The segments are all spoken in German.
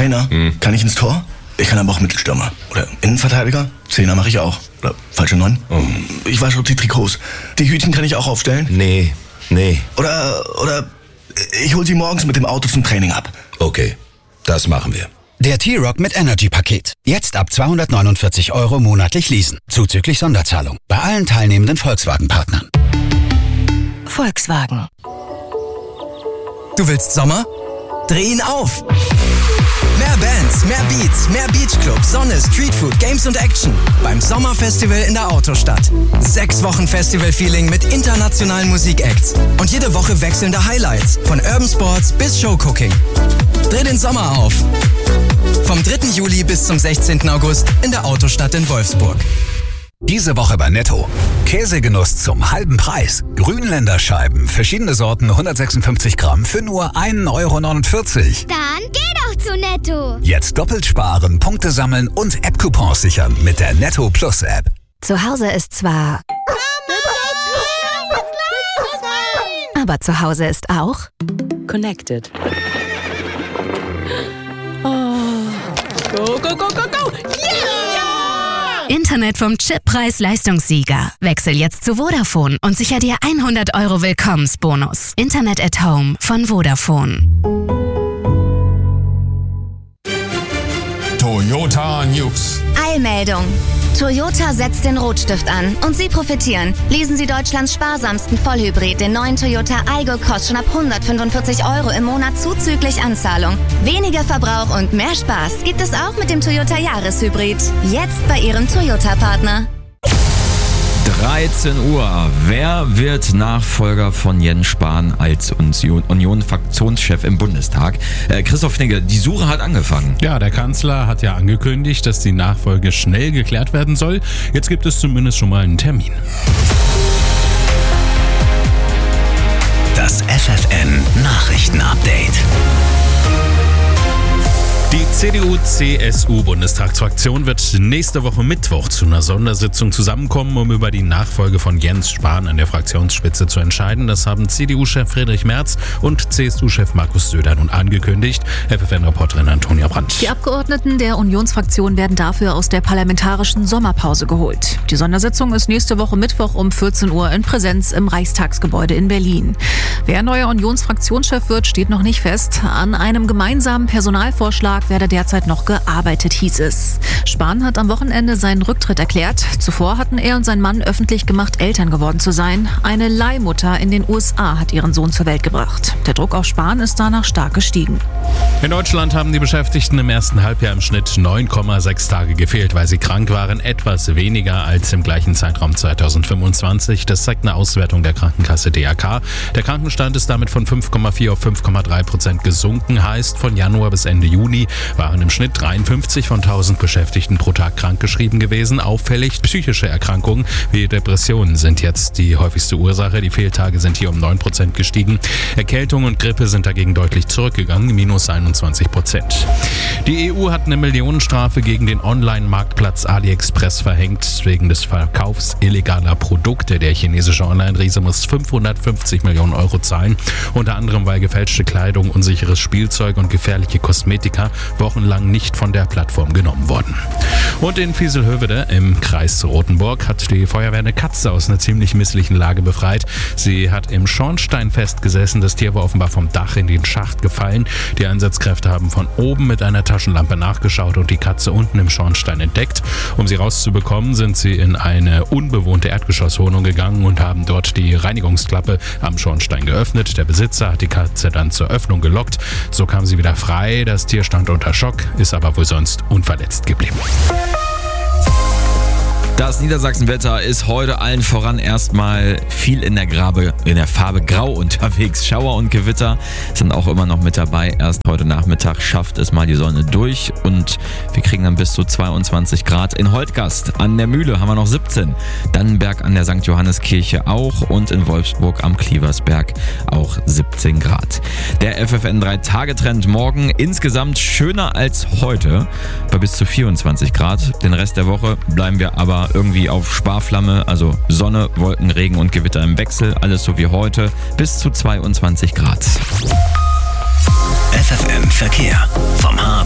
Trainer, kann ich ins Tor? Ich kann aber auch Mittelstürmer. Oder Innenverteidiger? Zehner mache ich auch. Oder falsche 9. Ich wasche auch die Trikots. Die Hütchen kann ich auch aufstellen? Nee. Oder ich hol sie morgens mit dem Auto zum Training ab. Okay, das machen wir. Der T-Rock mit Energy-Paket. Jetzt ab 249 € monatlich leasen. Zuzüglich Sonderzahlung. Bei allen teilnehmenden Volkswagen-Partnern. Volkswagen. Du willst Sommer? Dreh ihn auf! Mehr Bands, mehr Beats, mehr Beachclub, Sonne, Streetfood, Games und Action. Beim Sommerfestival in der Autostadt. 6 Wochen Festival-Feeling mit internationalen Musikacts. Und jede Woche wechselnde Highlights. Von Urban Sports bis Showcooking. Dreh den Sommer auf. Vom 3. Juli bis zum 16. August in der Autostadt in Wolfsburg. Diese Woche bei Netto. Käsegenuss zum halben Preis. Grünländerscheiben, verschiedene Sorten, 156 Gramm für nur 1,49 €. Dann geh doch zu Netto. Jetzt doppelt sparen, Punkte sammeln und App-Coupons sichern mit der Netto Plus App. Zu Hause ist zwar... Aber zu Hause ist auch... Connected. Oh. Go, go, go, go, go! Yeah! Internet vom Chip-Preis-Leistungssieger. Wechsel jetzt zu Vodafone und sicher dir 100 € Willkommensbonus. Internet at Home von Vodafone. Toyota News. Eilmeldung. Toyota setzt den Rotstift an und Sie profitieren. Leasen Sie Deutschlands sparsamsten Vollhybrid, den neuen Toyota Aygo Cross schon ab 145 € im Monat zuzüglich Anzahlung. Weniger Verbrauch und mehr Spaß gibt es auch mit dem Toyota Jahreshybrid. Jetzt bei Ihrem Toyota-Partner. 13 Uhr. Wer wird Nachfolger von Jens Spahn als Union-Fraktionschef im Bundestag? Christoph Knigge, die Suche hat angefangen. Ja, der Kanzler hat ja angekündigt, dass die Nachfolge schnell geklärt werden soll. Jetzt gibt es zumindest schon mal einen Termin. Das FFN Nachrichten-Update. Die CDU-CSU-Bundestagsfraktion wird nächste Woche Mittwoch zu einer Sondersitzung zusammenkommen, um über die Nachfolge von Jens Spahn an der Fraktionsspitze zu entscheiden. Das haben CDU-Chef Friedrich Merz und CSU-Chef Markus Söder nun angekündigt. FFN-Reporterin Antonia Brandt. Die Abgeordneten der Unionsfraktion werden dafür aus der parlamentarischen Sommerpause geholt. Die Sondersitzung ist nächste Woche Mittwoch um 14 Uhr in Präsenz im Reichstagsgebäude in Berlin. Wer neuer Unionsfraktionschef wird, steht noch nicht fest. An einem gemeinsamen Personalvorschlag werde derzeit noch gearbeitet, hieß es. Spahn hat am Wochenende seinen Rücktritt erklärt. Zuvor hatten er und sein Mann öffentlich gemacht, Eltern geworden zu sein. Eine Leihmutter in den USA hat ihren Sohn zur Welt gebracht. Der Druck auf Spahn ist danach stark gestiegen. In Deutschland haben die Beschäftigten im ersten Halbjahr im Schnitt 9,6 Tage gefehlt, weil sie krank waren. Etwas weniger als im gleichen Zeitraum 2025. Das zeigt eine Auswertung der Krankenkasse DRK. Der Krankenstand ist damit von 5,4 auf 5,3% gesunken. Heißt, von Januar bis Ende Juni waren im Schnitt 53 von 1000 Beschäftigten pro Tag krankgeschrieben gewesen. Auffällig, psychische Erkrankungen wie Depressionen sind jetzt die häufigste Ursache. Die Fehltage sind hier um 9% gestiegen. Erkältung und Grippe sind dagegen deutlich zurückgegangen, minus 21%. Die EU hat eine Millionenstrafe gegen den Online-Marktplatz AliExpress verhängt, wegen des Verkaufs illegaler Produkte. Der chinesische Online-Riese muss 550 Millionen € zahlen, unter anderem weil gefälschte Kleidung, unsicheres Spielzeug und gefährliche Kosmetika wochenlang nicht von der Plattform genommen wurden. Und in Vieselhövede im Kreis Rothenburg hat die Feuerwehr eine Katze aus einer ziemlich misslichen Lage befreit. Sie hat im Schornstein festgesessen. Das Tier war offenbar vom Dach in den Schacht gefallen. Die Einsatzkräfte haben von oben mit einer Taschenlampe nachgeschaut und die Katze unten im Schornstein entdeckt. Um sie rauszubekommen, sind sie in eine unbewohnte Erdgeschosswohnung gegangen und haben dort die Reinigungsklappe am Schornstein geöffnet. Der Besitzer hat die Katze dann zur Öffnung gelockt. So kam sie wieder frei. Das Tier stand unter Schock, ist aber wohl sonst unverletzt geblieben. Das Niedersachsenwetter ist heute allen voran erstmal viel in der Farbe Grau unterwegs. Schauer und Gewitter sind auch immer noch mit dabei. Erst heute Nachmittag schafft es mal die Sonne durch und wir kriegen dann bis zu 22 Grad. In Holtgast an der Mühle haben wir noch 17. Dannenberg an der St. Johanneskirche auch und in Wolfsburg am Klieversberg auch 17 Grad. Der FFN 3-Tage-Trend morgen insgesamt schöner als heute bei bis zu 24 Grad. Den Rest der Woche bleiben wir aber irgendwie auf Sparflamme, also Sonne, Wolken, Regen und Gewitter im Wechsel, alles so wie heute, bis zu 22 Grad. FFN Verkehr vom Harz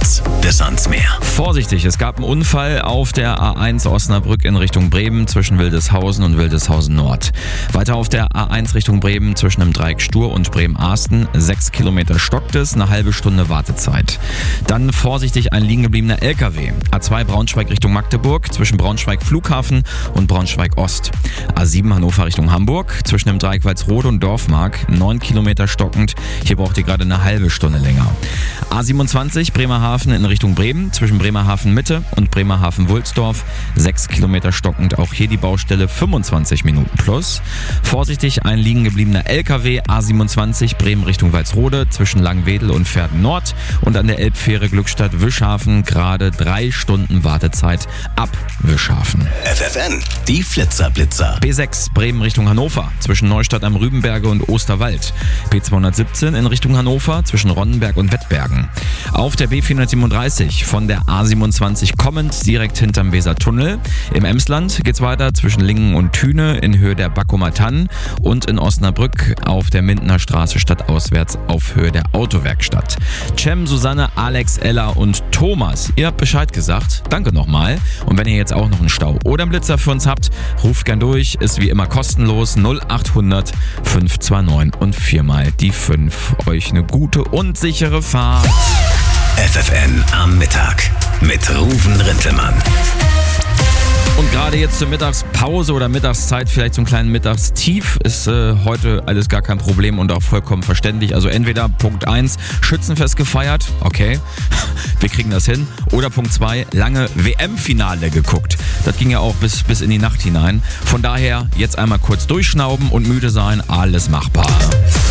Blitz bis ans Meer. Vorsichtig, es gab einen Unfall auf der A1 Osnabrück in Richtung Bremen zwischen Wildeshausen und Wildeshausen Nord. Weiter auf der A1 Richtung Bremen zwischen dem Dreieck Stur und Bremen-Ahsten. 6 Kilometer stockt es, eine halbe Stunde Wartezeit. Dann vorsichtig ein liegen gebliebener LKW. A2 Braunschweig Richtung Magdeburg zwischen Braunschweig Flughafen und Braunschweig Ost. A7 Hannover Richtung Hamburg zwischen dem Dreieck Walsrode und Dorfmark. 9 Kilometer stockend. Hier braucht ihr gerade eine halbe Stunde länger. A27 Bremerhaven in Richtung Bremen zwischen Bremerhaven Mitte und Bremerhaven Wulsdorf. 6 Kilometer stockend. Auch hier die Baustelle 25 Minuten plus. Vorsichtig ein liegen gebliebener LKW A27 Bremen Richtung Walsrode zwischen Langwedel und Verden Nord und an der Elbfähre Glückstadt-Wischhafen gerade 3 Stunden Wartezeit ab Wischhafen. FFN, die Flitzer-Blitzer. B6 Bremen Richtung Hannover zwischen Neustadt am Rübenberge und Osterwald. B217 in Richtung Hannover zwischen Ronnenberg und Wettbergen. Auf der B437 von der A27 kommend direkt hinterm Wesertunnel. Im Emsland geht's weiter zwischen Lingen und Thüne in Höhe der Backumer Tannen und in Osnabrück auf der Mindener Straße stadtauswärts auf Höhe der Autowerkstatt. Cem, Susanne, Alex, Ella und Thomas, ihr habt Bescheid gesagt. Danke nochmal. Und wenn ihr jetzt auch noch einen Stau oder einen Blitzer für uns habt, ruft gern durch. Ist wie immer kostenlos 0800 529 und 4 mal die 5. Euch eine gute und sichere Fahrt. FFN am Mittag mit Ruven Rintelmann. Und gerade jetzt zur Mittagspause oder Mittagszeit, vielleicht so einen kleinen Mittagstief, ist heute alles gar kein Problem und auch vollkommen verständlich. Also entweder Punkt 1, Schützenfest gefeiert, okay, wir kriegen das hin. Oder Punkt 2, lange WM-Finale geguckt. Das ging ja auch bis in die Nacht hinein. Von daher jetzt einmal kurz durchschnauben und müde sein, alles machbar.